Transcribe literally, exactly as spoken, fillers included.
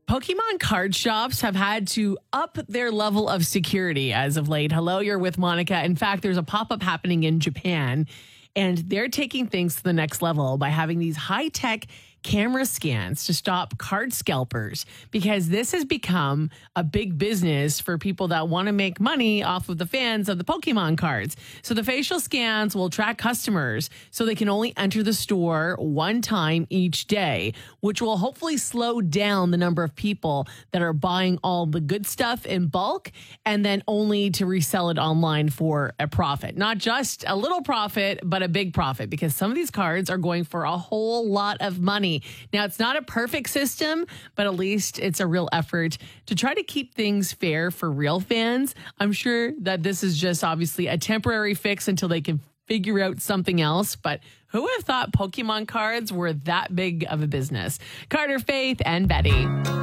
Pokemon card shops have had to up their level of security as of late. Hello, you're with Monica. In fact, there's a pop-up happening in Japan, and they're taking things to the next level by having these high-tech camera scans to stop card scalpers, because this has become a big business for people that want to make money off of the fans of the Pokemon cards. So the facial scans will track customers so they can only enter the store one time each day, which will hopefully slow down the number of people that are buying all the good stuff in bulk and then only to resell it online for a profit. Not just a little profit, but a big profit, because some of these cards are going for a whole lot of money. Now, it's not a perfect system, but at least it's a real effort to try to keep things fair for real fans. I'm sure that this is just obviously a temporary fix until they can figure out something else. But who would have thought Pokemon cards were that big of a business? Carter, Faith, and Betty.